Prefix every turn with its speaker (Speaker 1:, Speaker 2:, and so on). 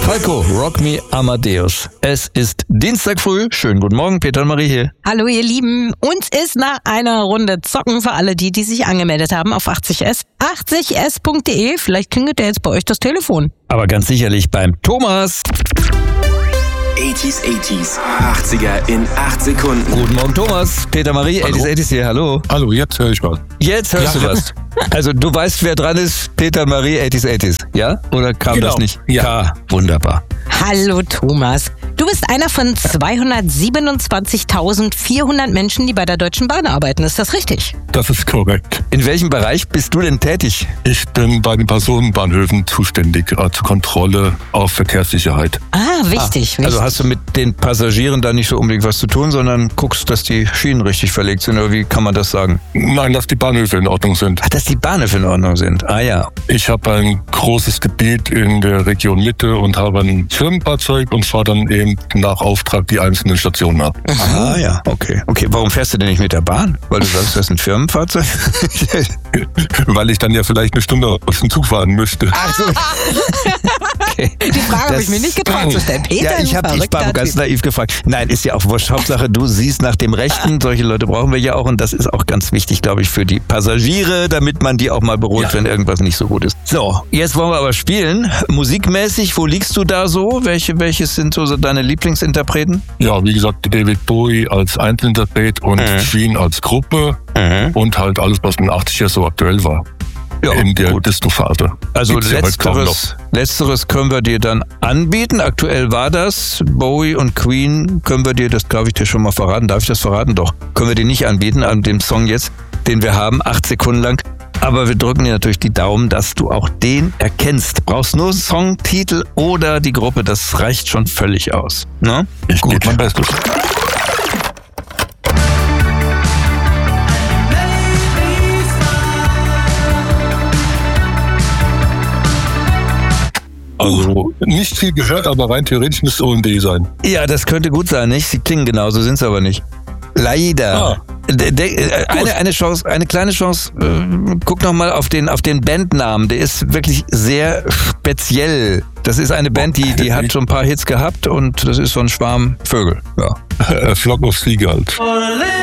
Speaker 1: Falco, Rock Me Amadeus. Es ist Dienstag früh. Schönen guten Morgen, Peter und Marie hier.
Speaker 2: Hallo ihr Lieben, uns ist nach einer Runde Zocken für alle die sich angemeldet haben auf 80S. 80s.de, vielleicht klingelt ja jetzt bei euch das Telefon.
Speaker 1: Aber ganz sicherlich beim Thomas.
Speaker 3: 80s, 80er in 8 Sekunden.
Speaker 1: Guten Morgen, Thomas. Peter, Marie,
Speaker 4: Hallo.
Speaker 1: 80s hier, hallo.
Speaker 4: Hallo, jetzt höre ich was.
Speaker 1: Jetzt hörst du was. Also du weißt, wer dran ist, Peter, Marie, 80s, ja? Oder kam
Speaker 4: Genau.
Speaker 1: das nicht?
Speaker 4: Ja.
Speaker 1: Wunderbar.
Speaker 2: Hallo Thomas, du bist einer von 227.400 Menschen, die bei der Deutschen Bahn arbeiten, ist das richtig?
Speaker 4: Das ist korrekt.
Speaker 1: In welchem Bereich bist du denn tätig?
Speaker 4: Ich bin bei den Personenbahnhöfen zuständig, zur Kontrolle auf Verkehrssicherheit.
Speaker 2: Wichtig.
Speaker 1: Also hast du mit den Passagieren da nicht so unbedingt was zu tun, sondern guckst, dass die Schienen richtig verlegt sind, oder wie kann man das sagen?
Speaker 4: Nein, dass die Bahnhöfe in Ordnung sind.
Speaker 1: Ach, dass die Bahnhöfe in Ordnung sind. Ah ja.
Speaker 4: Ich habe ein großes Gebiet in der Region Mitte und habe ein Firmenfahrzeug und fahre dann eben nach Auftrag die einzelnen Stationen ab.
Speaker 1: Ah ja, okay. Okay, warum fährst du denn nicht mit der Bahn? Weil du sagst, das ist ein Firmenfahrzeug?
Speaker 4: Weil ich dann ja vielleicht eine Stunde aus dem Zug fahren müsste.
Speaker 1: Ach so. Okay.
Speaker 2: Die Frage habe ich mir nicht getraut zu stellen. Peter,
Speaker 1: Ja, ich war ganz
Speaker 2: Typ.
Speaker 1: naiv gefragt. Nein, ist ja auch wurscht. Hauptsache, du siehst nach dem Rechten. Solche Leute brauchen wir ja auch. Und das ist auch ganz wichtig, glaube ich, für die Passagiere, damit man die auch mal beruhigt, wenn irgendwas nicht so gut ist. So, jetzt wollen wir aber spielen. Musikmäßig, wo liegst du da so? Welches sind so deine Lieblingsinterpreten?
Speaker 4: Ja, wie gesagt, David Bowie als Einzelinterpret und Queen als Gruppe und halt alles, was in den 80er so aktuell war.
Speaker 1: Ja,
Speaker 4: in der
Speaker 1: gut.
Speaker 4: Disco-Phase.
Speaker 1: Also
Speaker 4: Gibt's ja heute kaum noch.
Speaker 1: letzteres können wir dir dann anbieten. Aktuell war das. Bowie und Queen können wir dir, das darf ich dir schon mal verraten. Darf ich das verraten? Doch. Können wir dir nicht anbieten an dem Song jetzt, den wir haben, 8 Sekunden lang. Aber wir drücken dir natürlich die Daumen, dass du auch den erkennst. Brauchst nur Songtitel oder die Gruppe, das reicht schon völlig aus. Ne?
Speaker 4: Ich gebe mein Bestes. Also nicht viel gehört, aber rein theoretisch müsste OMD sein.
Speaker 1: Ja, das könnte gut sein, nicht? Sie klingen genauso, sind es aber nicht. Leider. Eine Chance, eine kleine Chance. Guck noch mal auf den Bandnamen. Der ist wirklich sehr speziell. Das ist eine Band, die hat schon ein paar Hits gehabt und das ist so ein Schwarm Vögel. Ja.
Speaker 4: Flock of Seagulls.